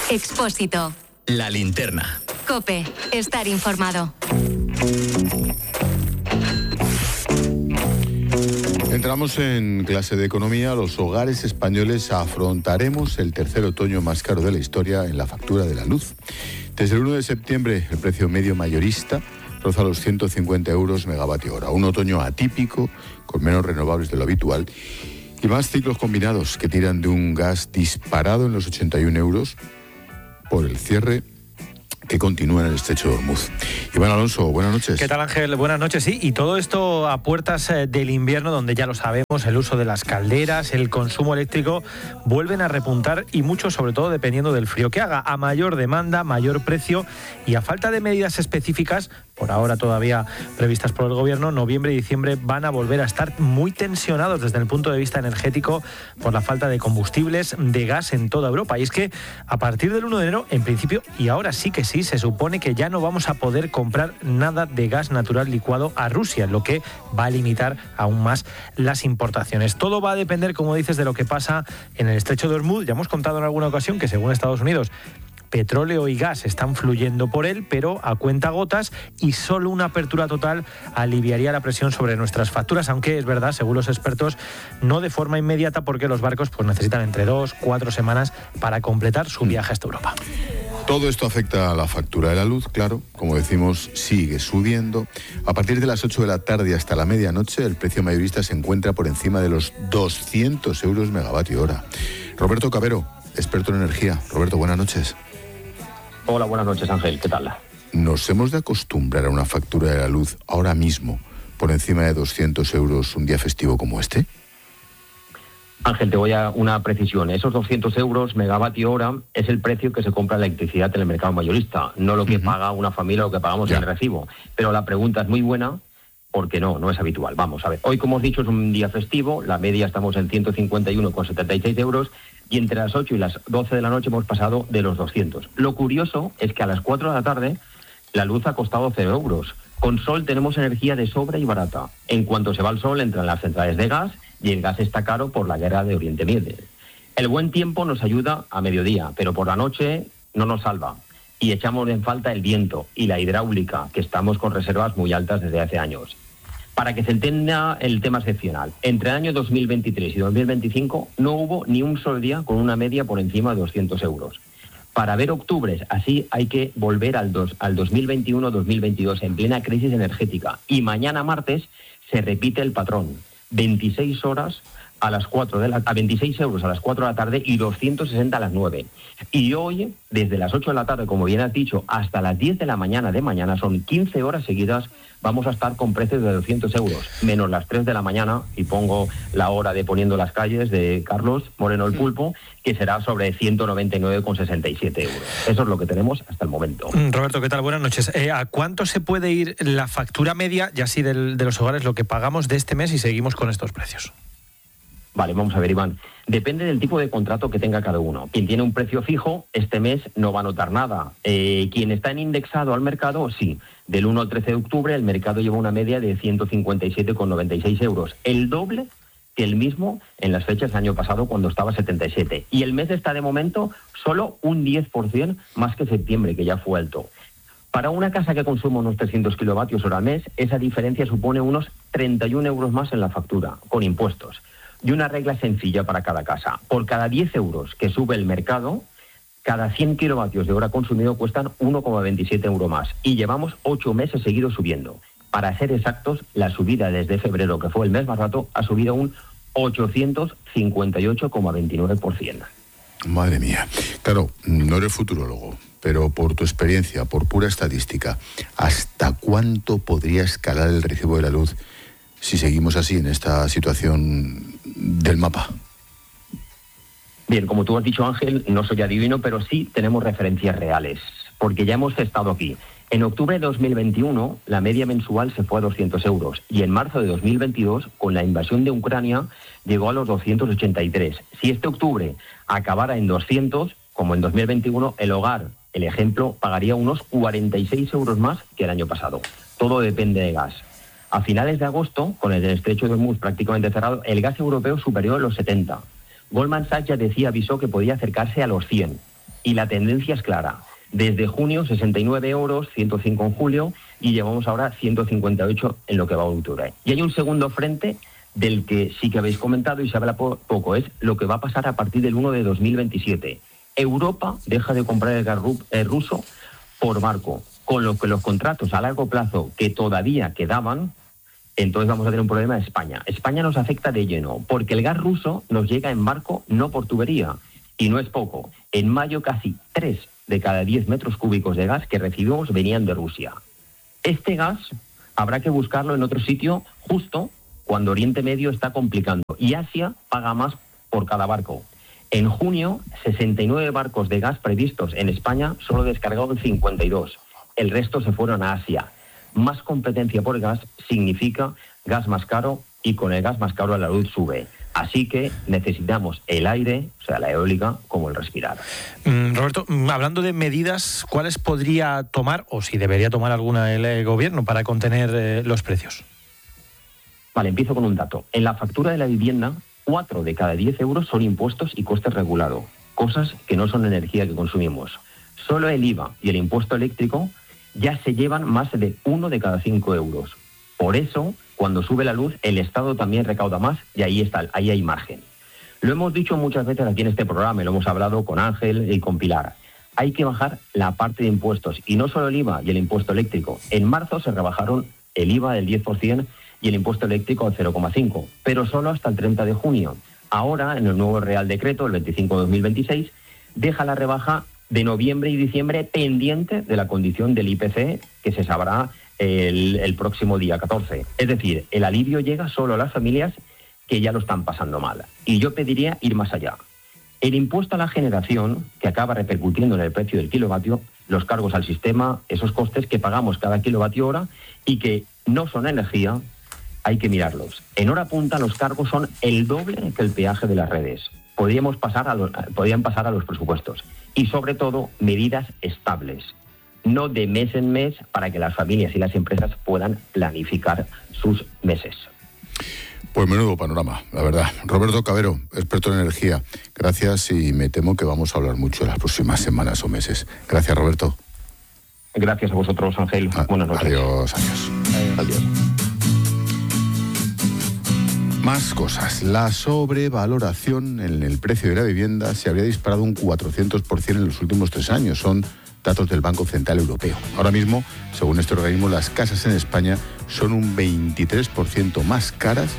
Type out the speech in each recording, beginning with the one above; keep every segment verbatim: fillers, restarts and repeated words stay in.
Expósito. La linterna. COPE. Estar informado. Entramos en clase de economía. Los hogares españoles afrontaremos el tercer otoño más caro de la historia en la factura de la luz. Desde el uno de septiembre, el precio medio mayorista roza los ciento cincuenta euros megavatio hora. Un otoño atípico, con menos renovables de lo habitual y más ciclos combinados que tiran de un gas disparado en los ochenta y un euros por el cierre que continúa en el estrecho de Ormuz. Iván Alonso, buenas noches. ¿Qué tal, Ángel? Buenas noches, sí. Y todo esto a puertas eh, del invierno, donde ya lo sabemos, el uso de las calderas, el consumo eléctrico, vuelven a repuntar y mucho, sobre todo, dependiendo del frío que haga. A mayor demanda, mayor precio y a falta de medidas específicas, por ahora todavía previstas por el Gobierno, noviembre y diciembre van a volver a estar muy tensionados desde el punto de vista energético por la falta de combustibles, de gas en toda Europa. Y es que a partir del uno de enero, en principio, y ahora sí que sí, se supone que ya no vamos a poder comprar nada de gas natural licuado a Rusia, lo que va a limitar aún más las importaciones. Todo va a depender, como dices, de lo que pasa en el estrecho de Ormuz. Ya hemos contado en alguna ocasión que, según Estados Unidos, petróleo y gas están fluyendo por él, pero a cuentagotas, y solo una apertura total aliviaría la presión sobre nuestras facturas, aunque es verdad, según los expertos, no de forma inmediata, porque los barcos pues necesitan entre dos, cuatro semanas para completar su viaje hasta Europa. Todo esto afecta a la factura de la luz, claro, como decimos, sigue subiendo. A partir de las ocho de la tarde hasta la medianoche, el precio mayorista se encuentra por encima de los doscientos euros megavatio hora. Roberto Cabero, experto en energía. Roberto, buenas noches. Hola, buenas noches, Ángel. ¿Qué tal? ¿Nos hemos de acostumbrar a una factura de la luz ahora mismo por encima de doscientos euros un día festivo como este? Ángel, te voy a una precisión. Esos doscientos euros megavatio hora es el precio que se compra la electricidad en el mercado mayorista, no lo que uh-huh. paga una familia o lo que pagamos ya en el recibo. Pero la pregunta es muy buena, porque no, no es habitual. Vamos a ver, hoy, como os he dicho, es un día festivo, la media estamos en ciento cincuenta y uno con setenta y seis euros, y entre las ocho y las doce de la noche hemos pasado de los doscientos. Lo curioso es que a las cuatro de la tarde la luz ha costado cero euros. Con sol tenemos energía de sobra y barata. En cuanto se va el sol, entran las centrales de gas y el gas está caro por la guerra de Oriente Medio. El buen tiempo nos ayuda a mediodía, pero por la noche no nos salva. Y echamos en falta el viento y la hidráulica, que estamos con reservas muy altas desde hace años. Para que se entienda el tema excepcional, entre el año dos mil veintitrés y dos mil veinticinco no hubo ni un solo día con una media por encima de doscientos euros. Para ver octubres así hay que volver al, dos, al dos mil veintiuno dos mil veintidós en plena crisis energética. Y mañana martes se repite el patrón. veintiséis horas a las cuatro de la a veintiséis euros a las cuatro de la tarde y doscientos sesenta a las nueve. Y hoy, desde las ocho de la tarde, como bien has dicho, hasta las diez de la mañana de mañana, son quince horas seguidas, vamos a estar con precios de doscientos euros, menos las tres de la mañana, y pongo la hora de Poniendo las Calles de Carlos Moreno el Pulpo, que será sobre ciento noventa y nueve con sesenta y siete euros. Eso es lo que tenemos hasta el momento. Roberto, ¿qué tal? Buenas noches. Eh, ¿A cuánto se puede ir la factura media, ya así del, de los hogares, lo que pagamos de este mes, y seguimos con estos precios? Vale, vamos a ver, Iván. Depende del tipo de contrato que tenga cada uno. Quien tiene un precio fijo, este mes no va a notar nada. Eh, quien está en indexado al mercado, sí. Del uno al trece de octubre, el mercado lleva una media de ciento cincuenta y siete con noventa y seis euros. El doble que el mismo en las fechas del año pasado, cuando estaba setenta y siete. Y el mes está, de momento, solo un diez por ciento más que septiembre, que ya fue alto. Para una casa que consuma unos trescientos kilovatios hora al mes, esa diferencia supone unos treinta y un euros más en la factura, con impuestos. Y una regla sencilla para cada casa. Por cada diez euros que sube el mercado, cada cien kilovatios de hora consumido cuestan uno coma veintisiete euros más. Y llevamos ocho meses seguidos subiendo. Para ser exactos, la subida desde febrero, que fue el mes más barato, ha subido un ochocientos cincuenta y ocho coma veintinueve por ciento. Madre mía. Claro, no eres futurólogo, pero por tu experiencia, por pura estadística, ¿hasta cuánto podría escalar el recibo de la luz si seguimos así en esta situación del mapa? Bien, como tú has dicho, Ángel, no soy adivino, pero sí tenemos referencias reales, porque ya hemos estado aquí. En octubre de dos mil veintiuno, la media mensual se fue a doscientos euros, y en marzo de dos mil veintidós, con la invasión de Ucrania, llegó a los doscientos ochenta y tres. Si este octubre acabara en doscientos, como en dos mil veintiuno, el hogar, el ejemplo, pagaría unos cuarenta y seis euros más que el año pasado. Todo depende de gas. A finales de agosto, con el estrecho de Hormuz prácticamente cerrado, el gas europeo superó los setenta. Goldman Sachs ya decía, avisó que podía acercarse a los cien. y la tendencia es clara. Desde junio, sesenta y nueve euros, ciento cinco en julio, y llevamos ahora ciento cincuenta y ocho en lo que va a octubre. Y hay un segundo frente del que sí que habéis comentado y se habla po- poco, es lo que va a pasar a partir del uno de dos mil veintisiete. Europa deja de comprar el gas ru- eh, ruso por barco, con lo que los contratos a largo plazo que todavía quedaban, entonces vamos a tener un problema en España. España nos afecta de lleno, porque el gas ruso nos llega en barco, no por tubería, y no es poco. En mayo casi tres de cada diez metros cúbicos de gas que recibimos venían de Rusia. Este gas habrá que buscarlo en otro sitio justo cuando Oriente Medio está complicando, y Asia paga más por cada barco. En junio, sesenta y nueve barcos de gas previstos en España solo descargaron cincuenta y dos. El resto se fueron a Asia. Más competencia por gas significa gas más caro, y con el gas más caro la luz sube. Así que necesitamos el aire, o sea, la eólica, como el respirar. Mm, Roberto, hablando de medidas, ¿cuáles podría tomar, o si debería tomar alguna el eh, gobierno para contener eh, los precios? Vale, empiezo con un dato. En la factura de la vivienda, cuatro de cada diez euros son impuestos y costes regulados, cosas que no son energía que consumimos. Solo el I V A y el impuesto eléctrico ya se llevan más de uno de cada cinco euros. Por eso, cuando sube la luz, el Estado también recauda más y ahí está, ahí hay margen. Lo hemos dicho muchas veces aquí en este programa y lo hemos hablado con Ángel y con Pilar. Hay que bajar la parte de impuestos, y no solo el I V A y el impuesto eléctrico. En marzo se rebajaron el I V A del diez por ciento y el impuesto eléctrico al cero coma cinco, pero solo hasta el treinta de junio. Ahora, en el nuevo Real Decreto, el veinticinco de dos mil veintiséis, deja la rebaja de noviembre y diciembre pendiente de la condición del I P C, que se sabrá el, el próximo día catorce. Es decir, el alivio llega solo a las familias que ya lo están pasando mal. Y yo pediría ir más allá. El impuesto a la generación, que acaba repercutiendo en el precio del kilovatio, los cargos al sistema, esos costes que pagamos cada kilovatio hora y que no son energía, hay que mirarlos. En hora punta los cargos son el doble que el peaje de las redes. Podríamos pasar a los, podrían pasar a los presupuestos. Y sobre todo, medidas estables, no de mes en mes, para que las familias y las empresas puedan planificar sus meses. Pues menudo panorama, la verdad. Roberto Cavero, experto en energía, gracias, y me temo que vamos a hablar mucho en las próximas semanas o meses. Gracias, Roberto. Gracias a vosotros, Ángel. Ah, Buenas noches. Adiós, adiós. Adiós. Más cosas. La sobrevaloración en el precio de la vivienda se habría disparado un cuatrocientos por ciento en los últimos tres años. Son datos del Banco Central Europeo. Ahora mismo, según este organismo, las casas en España son un veintitrés por ciento más caras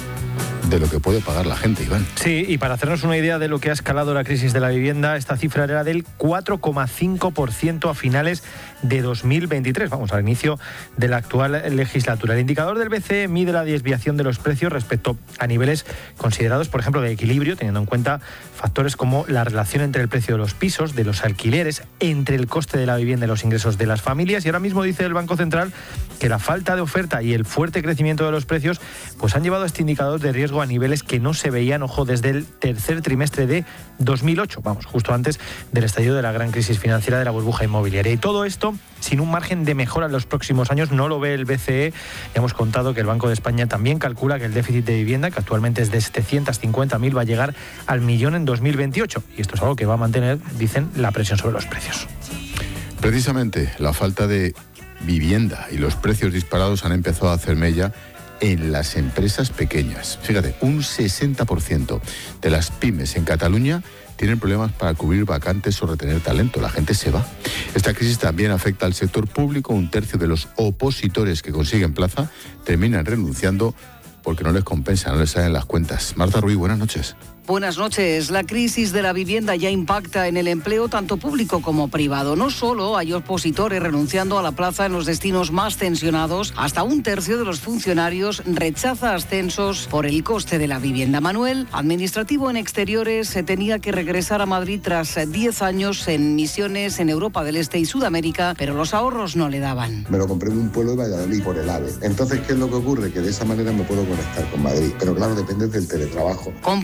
de lo que puede pagar la gente, Iván. Sí, y para hacernos una idea de lo que ha escalado la crisis de la vivienda, esta cifra era del cuatro coma cinco por ciento a finales de dos mil veintitrés, vamos, al inicio de la actual legislatura. El indicador del B C E mide la desviación de los precios respecto a niveles considerados, por ejemplo, de equilibrio, teniendo en cuenta factores como la relación entre el precio de los pisos, de los alquileres, entre el coste de la vivienda y los ingresos de las familias. Y ahora mismo dice el Banco Central que la falta de oferta y el fuerte crecimiento de los precios pues han llevado a este indicador de riesgo a niveles que no se veían, ojo, desde el tercer trimestre de dos mil ocho, vamos, justo antes del estallido de la gran crisis financiera de la burbuja inmobiliaria. Y todo esto sin un margen de mejora en los próximos años, no lo ve el B C E. Hemos contado que el Banco de España también calcula que el déficit de vivienda, que actualmente es de setecientos cincuenta mil, va a llegar al millón en dos mil veintiocho. Y esto es algo que va a mantener, dicen, la presión sobre los precios. Precisamente la falta de vivienda y los precios disparados han empezado a hacer mella en las empresas pequeñas. Fíjate, un sesenta por ciento de las pymes en Cataluña tienen problemas para cubrir vacantes o retener talento. La gente se va. Esta crisis también afecta al sector público. Un tercio de los opositores que consiguen plaza terminan renunciando porque no les compensa, no les salen las cuentas. Marta Ruiz, buenas noches. Buenas noches. La crisis de la vivienda ya impacta en el empleo tanto público como privado. No solo hay opositores renunciando a la plaza en los destinos más tensionados, hasta un tercio de los funcionarios rechaza ascensos por el coste de la vivienda. Manuel, administrativo en exteriores, se tenía que regresar a Madrid tras diez años en misiones en Europa del Este y Sudamérica, pero los ahorros no le daban. Me lo compré en un pueblo de Valladolid por el AVE. Entonces, ¿qué es lo que ocurre? Que de esa manera me puedo conectar con Madrid. Pero claro, depende del teletrabajo. Comprar una vivienda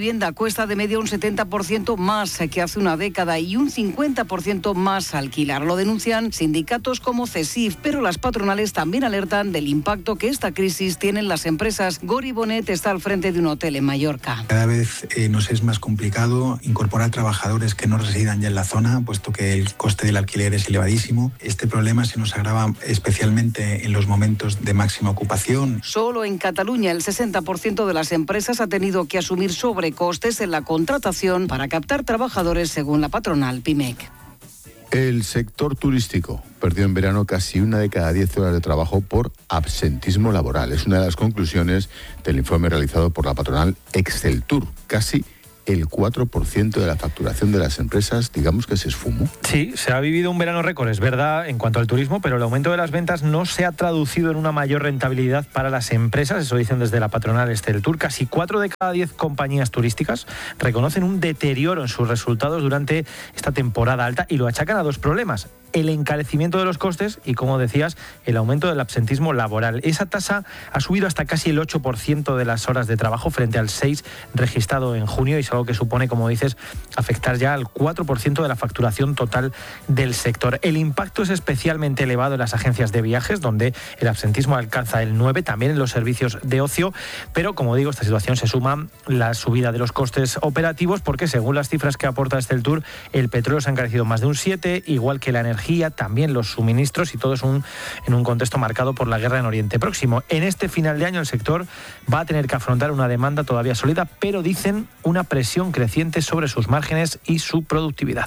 vivienda cuesta de media un setenta por ciento más que hace una década y un cincuenta por ciento más alquilar. Lo denuncian sindicatos como CESIF, pero las patronales también alertan del impacto que esta crisis tiene en las empresas. Gori Bonet está al frente de un hotel en Mallorca. Cada vez eh, nos es más complicado incorporar trabajadores que no residan ya en la zona, puesto que el coste del alquiler es elevadísimo. Este problema se nos agrava especialmente en los momentos de máxima ocupación. Solo en Cataluña el sesenta por ciento de las empresas ha tenido que asumir sobrecostes en la contratación para captar trabajadores, según la patronal Pimec. El sector turístico perdió en verano casi una de cada diez horas de trabajo por absentismo laboral. Es una de las conclusiones del informe realizado por la patronal Exceltur. Casi el cuatro por ciento de la facturación de las empresas, digamos que se esfumó. Sí, se ha vivido un verano récord, es verdad, en cuanto al turismo, pero el aumento de las ventas no se ha traducido en una mayor rentabilidad para las empresas, eso dicen desde la patronal Exceltur. Casi cuatro de cada diez compañías turísticas reconocen un deterioro en sus resultados durante esta temporada alta y lo achacan a dos problemas: el encarecimiento de los costes y, como decías, el aumento del absentismo laboral. Esa tasa ha subido hasta casi el ocho por ciento de las horas de trabajo frente al seis por ciento registrado en junio, y es algo que supone, como dices, afectar ya al cuatro por ciento de la facturación total del sector. El impacto es especialmente elevado en las agencias de viajes, donde el absentismo alcanza el nueve por ciento, también en los servicios de ocio, pero, como digo, esta situación se suma la subida de los costes operativos, porque según las cifras que aporta Exceltur, el petróleo se ha encarecido más de un siete por ciento, igual que la energía, también los suministros, y todo es un, en un contexto marcado por la guerra en Oriente Próximo. En este final de año el sector va a tener que afrontar una demanda todavía sólida, pero dicen una presión creciente sobre sus márgenes y su productividad.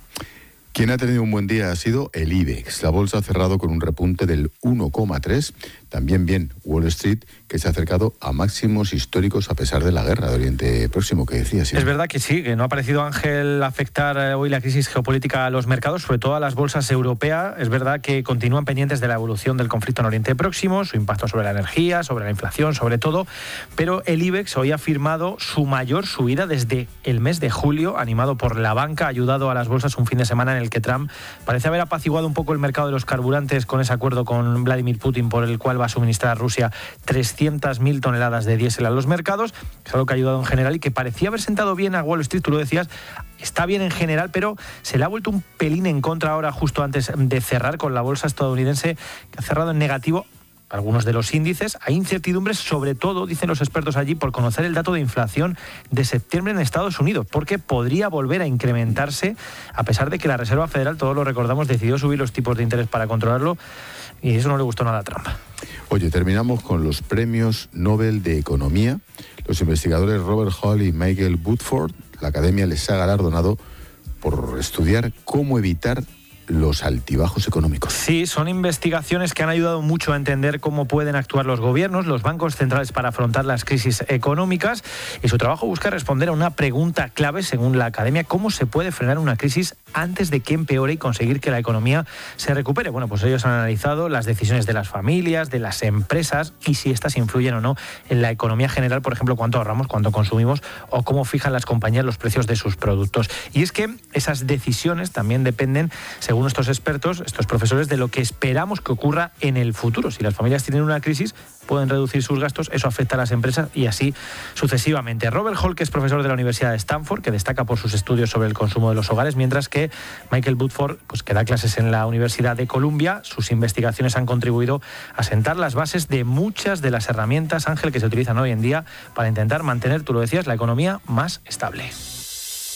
Quien ha tenido un buen día ha sido el IBEX. La bolsa ha cerrado con un repunte del uno coma tres. También bien Wall Street, que se ha acercado a máximos históricos a pesar de la guerra de Oriente Próximo que decías. Es verdad que sí, que no ha parecido, Ángel, afectar hoy la crisis geopolítica a los mercados, sobre todo a las bolsas europeas. Es verdad que continúan pendientes de la evolución del conflicto en Oriente Próximo, su impacto sobre la energía, sobre la inflación, sobre todo, pero el IBEX hoy ha firmado su mayor subida desde el mes de julio, animado por la banca, ha ayudado a las bolsas un fin de semana en el que Trump parece haber apaciguado un poco el mercado de los carburantes con ese acuerdo con Vladimir Putin, por el cual va a suministrar a Rusia trescientas mil toneladas de diésel a los mercados. Es algo que ha ayudado en general y que parecía haber sentado bien a Wall Street, tú lo decías, está bien en general, pero se le ha vuelto un pelín en contra ahora, justo antes de cerrar, con la bolsa estadounidense, que ha cerrado en negativo algunos de los índices. Hay incertidumbres, sobre todo, dicen los expertos allí, por conocer el dato de inflación de septiembre en Estados Unidos, porque podría volver a incrementarse, a pesar de que la Reserva Federal, todos lo recordamos, decidió subir los tipos de interés para controlarlo, y eso no le gustó nada a Trump. Oye, terminamos con los premios Nobel de Economía. Los investigadores Robert Hall y Michael Woodford, la Academia les ha galardonado por estudiar cómo evitar los altibajos económicos. Sí, son investigaciones que han ayudado mucho a entender cómo pueden actuar los gobiernos, los bancos centrales para afrontar las crisis económicas, y su trabajo busca responder a una pregunta clave, según la Academia: ¿cómo se puede frenar una crisis antes de que empeore y conseguir que la economía se recupere? Bueno, pues ellos han analizado las decisiones de las familias, de las empresas, y si estas influyen o no en la economía general, por ejemplo, cuánto ahorramos, cuánto consumimos, o cómo fijan las compañías los precios de sus productos. Y es que esas decisiones también dependen, según Según estos expertos, estos profesores, de lo que esperamos que ocurra en el futuro. Si las familias tienen una crisis, pueden reducir sus gastos, eso afecta a las empresas y así sucesivamente. Robert Hall, que es profesor de la Universidad de Stanford, que destaca por sus estudios sobre el consumo de los hogares, mientras que Michael Woodford, pues, que da clases en la Universidad de Columbia. Sus investigaciones han contribuido a sentar las bases de muchas de las herramientas, Ángel, que se utilizan hoy en día para intentar mantener, tú lo decías, la economía más estable.